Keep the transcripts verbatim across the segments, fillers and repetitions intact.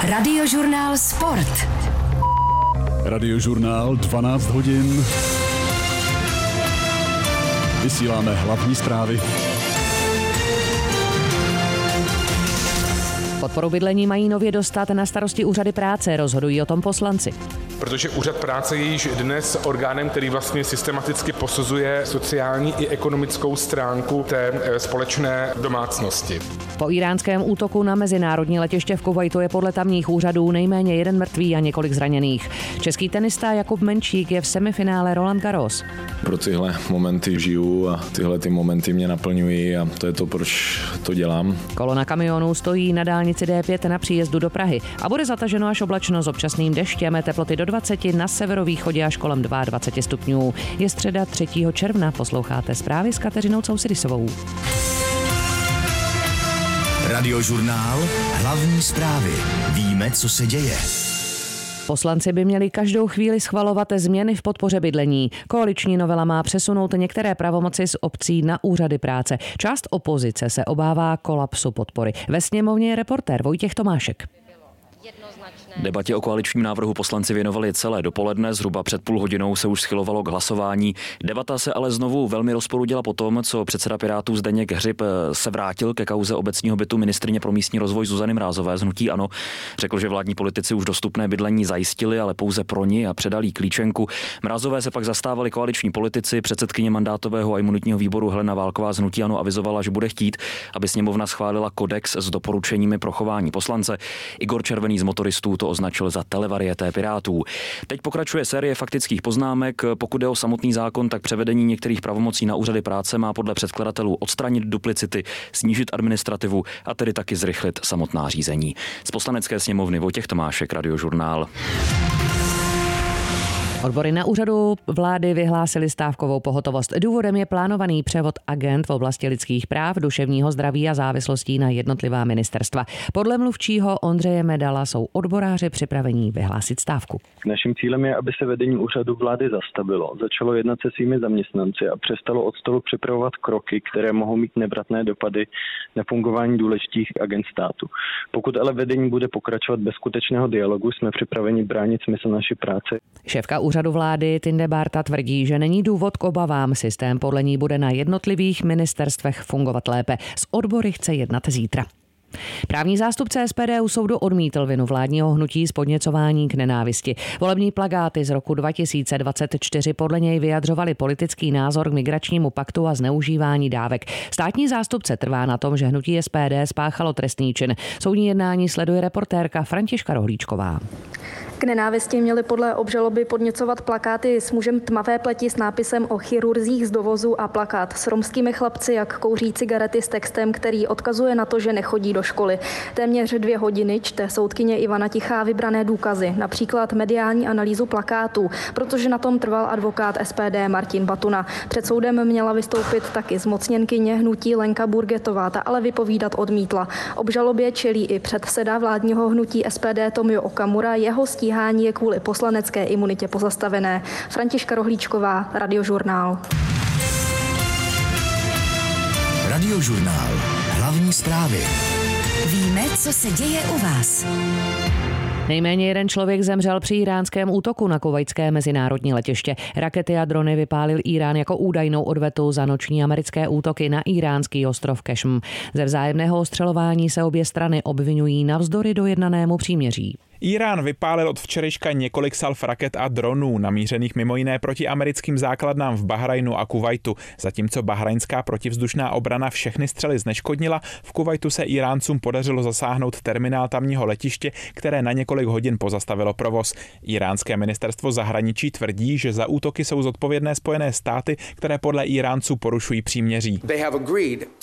Radiožurnál Sport. Radiožurnál dvanáct hodin. Vysíláme hlavní zprávy. Podporu bydlení mají nově dostat na starosti úřady práce, rozhodují o tom poslanci. Protože úřad práce je již dnes orgánem, který vlastně systematicky posuzuje sociální i ekonomickou stránku té společné domácnosti. Po íránském útoku na mezinárodní letiště v Kuvajtu je podle tamních úřadů nejméně jeden mrtvý a několik zraněných. Český tenista Jakub Menčík je v semifinále Roland Garros. Pro tyhle momenty žiju a tyhle ty momenty mě naplňují a to je to, proč to dělám. Kolona kamionů stojí na dálnici D pět na příjezdu do Prahy a bude zataženo až oblačno s občasným deštěm, teploty do dvacet, na severovýchodě až kolem dvacet dva stupňů. Je středa třetího června, posloucháte zprávy s Kateřinou Cousidisovou. Radiožurnál, hlavní zprávy. Víme, co se děje. Poslanci by měli každou chvíli schvalovat změny v podpoře bydlení. Koaliční novela má přesunout některé pravomoci z obcí na úřady práce. Část opozice se obává kolapsu podpory. Ve sněmovně je reportér Vojtěch Tomášek. Debatě o koaličním návrhu poslanci věnovali celé dopoledne, zhruba před půl hodinou se už schylovalo k hlasování. Debata se ale znovu velmi rozporudila po tom, co předseda Pirátů Zdeněk Hřib se vrátil ke kauze obecního bytu ministryně pro místní rozvoj Zuzany Mrázové z hnutí ANO. Řekl, že vládní politici už dostupné bydlení zajistili, ale pouze pro ni a předali klíčenku. Mrázové se pak zastávali koaliční politici, předsedkyně mandátového a imunitního výboru Helena Válková z hnutí ANO avizovala, že bude chtít, aby sněmovna schválila kodex s doporučeními pro chování poslance. Igor Červený z Motoristů to označil za televariété Pirátů. Teď pokračuje série faktických poznámek. Pokud jde o samotný zákon, tak převedení některých pravomocí na úřady práce má podle předkladatelů odstranit duplicity, snížit administrativu a tedy taky zrychlit samotná řízení. Z Poslanecké sněmovny Vojtěch Tomášek, Radiožurnál. Odbory na úřadu vlády vyhlásili stávkovou pohotovost. Důvodem je plánovaný převod agent v oblasti lidských práv, duševního zdraví a závislostí na jednotlivá ministerstva. Podle mluvčího Ondřeje Medala jsou odboráři připravení vyhlásit stávku. Naším cílem je, aby se vedení úřadu vlády zastavilo, začalo jednat se svými zaměstnanci a přestalo od stolu připravovat kroky, které mohou mít nevratné dopady na fungování důležitých agent státu. Pokud ale vedení bude pokračovat bez skutečného dialogu, jsme připraveni bránit smysl naší práce. Šéfka úřadu vlády Tinde Barta tvrdí, že není důvod k obavám. Systém podle ní bude na jednotlivých ministerstvech fungovat lépe. S odbory chce jednat zítra. Právní zástupce S P D u soudu odmítl vinu vládního hnutí z podněcování k nenávisti. Volební plakáty z roku dva tisíce dvacet čtyři podle něj vyjadřovaly politický názor k migračnímu paktu a zneužívání dávek. Státní zástupce trvá na tom, že hnutí S P D spáchalo trestný čin. Soudní jednání sleduje reportérka Františka Rohlíčková. K nenávisti měli podle obžaloby podněcovat plakáty s mužem tmavé pleti s nápisem o chirurzích z dovozu a plakát s romskými chlapci, jak kouří cigarety s textem, který odkazuje na to, že nechodí do školy. Téměř dvě hodiny čte soudkyně Ivana Tichá vybrané důkazy, například mediální analýzu plakátů, protože na tom trval advokát S P D Martin Batuna. Před soudem měla vystoupit taky zmocněnkyně hnutí Lenka Burgetová, ta ale vypovídat odmítla. Obžalobě čelí i předseda vládního hnutí S P D Tomio Okamura, jeho stíhání je kvůli poslanecké imunitě pozastavené. Františka Rohlíčková, Radiožurnál. Radiožurnál. Hlavní zprávy. Víme, co se děje u vás. Nejméně jeden člověk zemřel při íránském útoku na kuvajtské mezinárodní letiště. Rakety a drony vypálil Írán jako údajnou odvetu za noční americké útoky na íránský ostrov Kešm. Ze vzájemného ostřelování se obě strany obvinují navzdory dojednanému příměří. Írán vypálil od včerejška několik salv raket a dronů, namířených mimo jiné proti americkým základnám v Bahrajnu a Kuvajtu. Zatímco bahrajnská protivzdušná obrana všechny střely zneškodnila, v Kuvajtu se Iráncům podařilo zasáhnout terminál tamního letiště, které na několik hodin pozastavilo provoz. Iránské ministerstvo zahraničí tvrdí, že za útoky jsou zodpovědné Spojené státy, které podle Iránců porušují příměří.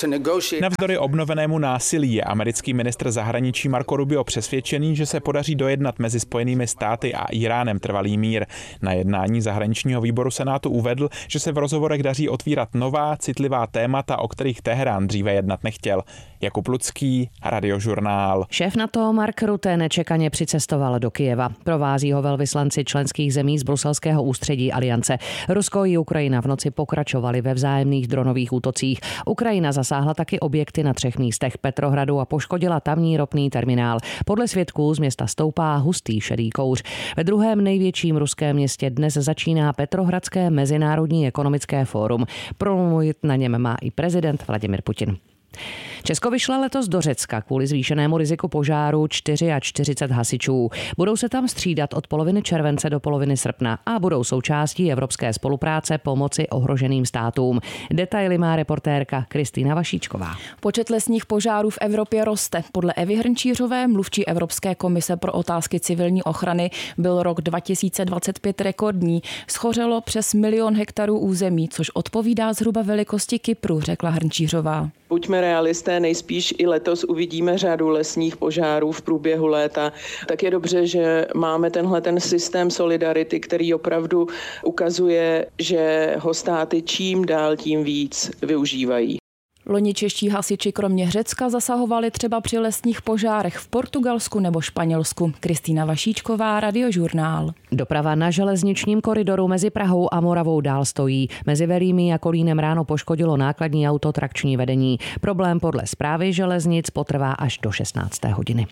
Navzdory obnovenému násilí je americký ministr zahraničí Marco Rubio přesvědčený, že se podaří dojednat dojednat mezi Spojenými státy a Iránem trvalý mír. Na jednání zahraničního výboru Senátu uvedl, že se v rozhovorech daří otvírat nová, citlivá témata, o kterých Teherán dříve jednat nechtěl. Jakub Lucký, Radiožurnál. Šéf NATO Mark Rutte nečekaně přicestoval do Kyjeva. Provází ho velvyslanci členských zemí z bruselského ústředí aliance. Rusko i Ukrajina v noci pokračovali ve vzájemných dronových útocích. Ukrajina zasáhla taky objekty na třech místech Petrohradu a poškodila tamní ropný terminál. Podle svědků z města stoupá hustý šedý kouř. Ve druhém největším ruském městě dnes začíná Petrohradské mezinárodní ekonomické fórum. Promluvit na něm má i prezident Vladimir Putin. Česko vyšle letos do Řecka kvůli zvýšenému riziku požáru čtyřicet čtyři hasičů. Budou se tam střídat od poloviny července do poloviny srpna a budou součástí evropské spolupráce pomoci ohroženým státům. Detaily má reportérka Kristýna Vašíčková. Počet lesních požárů v Evropě roste. Podle Evy Hrnčířové, mluvčí Evropské komise pro otázky civilní ochrany, byl rok dva tisíce dvacet pět rekordní. Schořelo přes milion hektarů území, což odpovídá zhruba velikosti Kypru, řekla Hrnčířová. Buďme realisté, nejspíš i letos uvidíme řadu lesních požárů v průběhu léta. Tak je dobře, že máme tenhle ten systém solidarity, který opravdu ukazuje, že ho státy čím dál tím víc využívají. Loni čeští hasiči kromě Řecka zasahovali třeba při lesních požárech v Portugalsku nebo Španělsku. Kristýna Vašíčková, Radiožurnál. Doprava na železničním koridoru mezi Prahou a Moravou dál stojí. Mezi Verímí a Kolínem ráno poškodilo nákladní auto trakční vedení. Problém podle správy železnic potrvá až do šestnácté hodiny.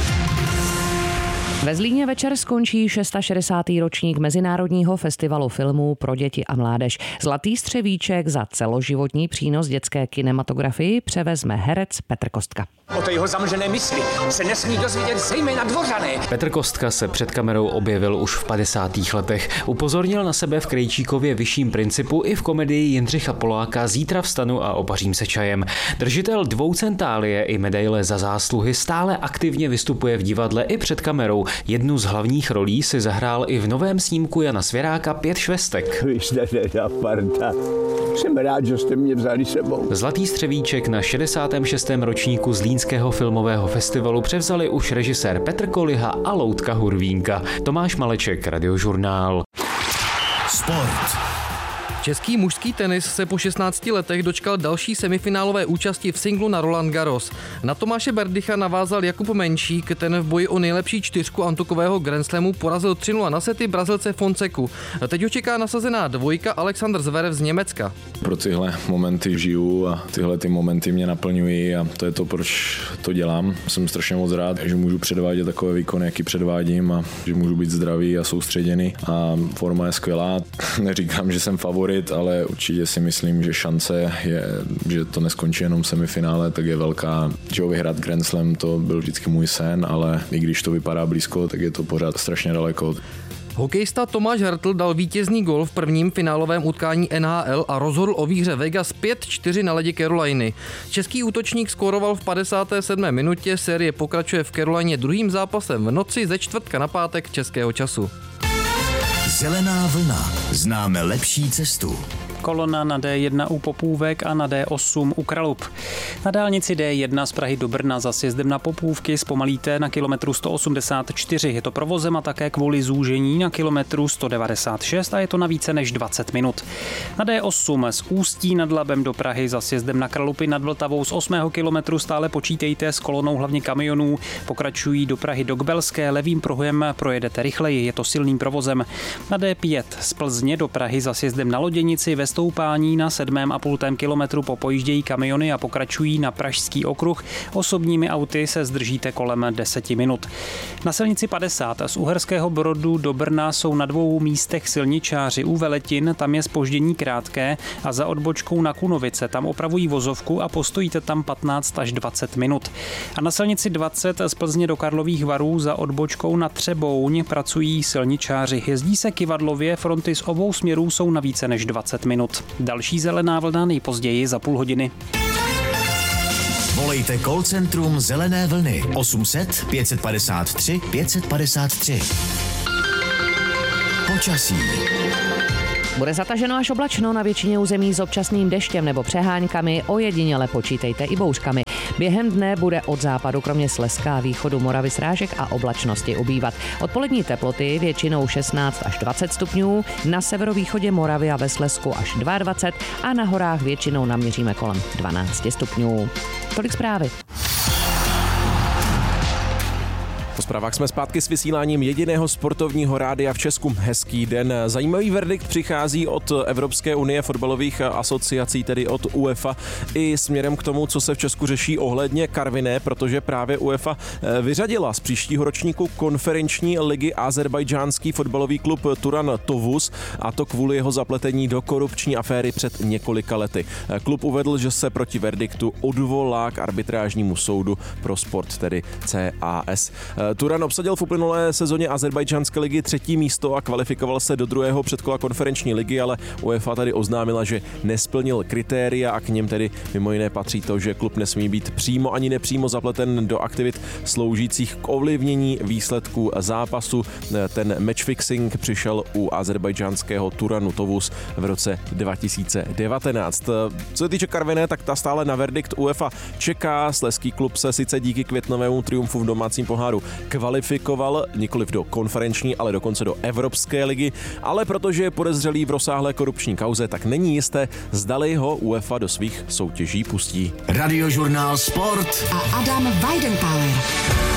Ve Zlíně večer skončí šedesátý ročník Mezinárodního festivalu filmů pro děti a mládež. Zlatý střevíček za celoživotní přínos dětské kinematografii převezme herec Petr Kostka. O té jeho zamlžené mysli se nesmí dozvědět zejména dvořané. Petr Kostka se před kamerou objevil už v padesátých letech. Upozornil na sebe v Krejčíkově Vyšším principu i v komedii Jindřicha Poláka Zítra vstanu a opařím se čajem. Držitel dvou centálie i medaile za zásluhy stále aktivně vystupuje v divadle i před kamerou. Jednu z hlavních rolí si zahrál i v novém snímku Jana Svěráka Pět švestek. Vy jste teda parta. Jsem rád, že jste mě vzali sebou. Zlatý střevíček na šedesátém šestém ročníku Zlínského filmového festivalu převzali už režisér Petr Koliha a Loutka Hurvínka. Tomáš Maleček, Radiožurnál. Sport. Český mužský tenis se po šestnácti letech dočkal další semifinálové účasti v singlu na Roland Garros. Na Tomáše Berdycha navázal Jakub Menšík, ten v boji o nejlepší čtyřku antukového Grand Slamu porazil tři nula na sety Brazilce Fonseku. Teď ho čeká nasazená dvojka Alexander Zverev z Německa. Pro tyhle momenty žiju a tyhle ty momenty mě naplňují a to je to, proč to dělám. Jsem strašně moc rád, že můžu předvádět takové výkony, jaký předvádím a že můžu být zdravý a soustředěný a forma je skvělá. Neříkám, že jsem favorit, ale určitě si myslím, že šance je, že to neskončí jenom v semifinále, tak je velká. Že vyhrát Grand Slam, to byl vždycky můj sen, ale i když to vypadá blízko, tak je to pořád strašně daleko. Hokejista Tomáš Hertl dal vítězný gól v prvním finálovém utkání N H L a rozhodl o výhře Vegas pět čtyři na ledě Caroliny. Český útočník skóroval v padesáté sedmé minutě, série pokračuje v Carolině druhým zápasem v noci ze čtvrtka na pátek českého času. Zelená vlna. Známe lepší cestu. Kolona na D jedna u Popůvek a na D osm u Kralup. Na dálnici D jedna z Prahy do Brna za sjezdem na Popůvky zpomalíte na kilometru sto osmdesát čtyři. Je to provozem a také kvůli zúžení na kilometru sto devadesát šest a je to na více než dvacet minut. Na D osm z Ústí nad Labem do Prahy za sjezdem na Kralupy nad Vltavou z osmého kilometru stále počítejte s kolonou hlavně kamionů. Pokračují do Prahy do Kbelské, levým pruhem projedete rychleji, je to silným provozem. Na D pět z Plzně do Prahy za sjezdem na Loděnici ve stoupání na sedmém a půltém kilometru popojíždějí kamiony a pokračují na Pražský okruh. Osobními auty se zdržíte kolem deseti minut. Na silnici padesát z Uherského Brodu do Brna jsou na dvou místech silničáři. U Veletin tam je zpoždění krátké a za odbočkou na Kunovice tam opravují vozovku a postojíte tam patnáct až dvacet minut. A na silnici dvacet z Plzně do Karlových Varů za odbočkou na Třebouň pracují silničáři. Jezdí se kyvadlově, fronty z obou směrů jsou na více než dvacet minut. Další zelená vlna nejpozději za půl hodiny. Volejte call centrum Zelené vlny osm set pět padesát tři pět padesát tři. Počasí. Bude zataženo až oblačno na většině území s občasným deštěm nebo přeháňkami, ojediněle počítejte i bouřkami. Během dne bude od západu kromě Slezska a východu Moravy srážek a oblačnosti ubývat. Odpolední teploty většinou šestnáct až dvacet stupňů, na severovýchodě Moravy a ve Slezsku až dvacet dva a na horách většinou naměříme kolem dvanáct stupňů. Tolik zprávy. Po zprávách jsme zpátky s vysíláním jediného sportovního rádia v Česku. Hezký den. Zajímavý verdikt přichází od Evropské unie fotbalových asociací, tedy od UEFA, i směrem k tomu, co se v Česku řeší ohledně Karviné, protože právě UEFA vyřadila z příštího ročníku konferenční ligy azerbajdžánský fotbalový klub Turan Tovuz, a to kvůli jeho zapletení do korupční aféry před několika lety. Klub uvedl, že se proti verdiktu odvolá k arbitrážnímu soudu pro sport, tedy C A S. Turan obsadil v uplynulé sezóně azerbajdžánské ligy třetí místo a kvalifikoval se do druhého předkola konferenční ligy, ale UEFA tady oznámila, že nesplnil kritéria a k něm tedy mimo jiné patří to, že klub nesmí být přímo ani nepřímo zapleten do aktivit sloužících k ovlivnění výsledků zápasu. Ten matchfixing přišel u azerbajdžánského Turanu Tovuz v roce dva tisíce devatenáct. Co se týče Karviné, tak ta stále na verdikt UEFA čeká. Slezský klub se sice díky květnovému triumfu v domácím poháru kvalifikoval nikoliv do konferenční, ale dokonce do Evropské ligy, ale protože je podezřelý v rozsáhlé korupční kauze, tak není jisté, zdali ho UEFA do svých soutěží pustí. Radiožurnál Sport a Adam Weidenbauer.